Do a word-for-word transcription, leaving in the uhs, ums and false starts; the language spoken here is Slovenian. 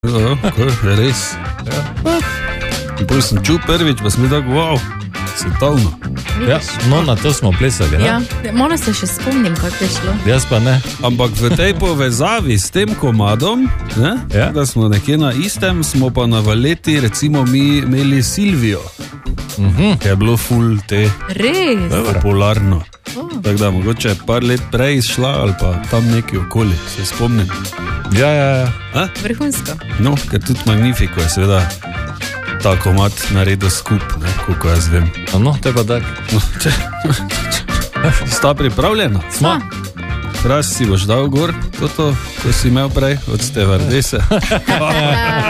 Ja, kaj, res. Ja. In potem sem čul prvič, pa sem bil tako, wow, svetovno. Ja, no, na to smo plesali, ne? Ja, malo se še spomnim, kako je šlo. Jaz pa ne. Ampak v tej povezavi s tem komadom, ne, Ja. da smo nekje na istem, smo pa na Valeti recimo mi imeli Silvijo, Mhm. ki je bilo ful te Res? popularno. Tako da mogoče par let prej šla ali pa tam neki okoli, se spomnim. Ja, ja, ja. A? Vrhunsko. No, ker tudi Magnifico je seveda ta komad naredil skup, ne, koliko jaz vem. A no, te pa tak. No, če, sta pripravljena? Smo. Raz si boš dal gor, toto, ko si imel prej od stevardese.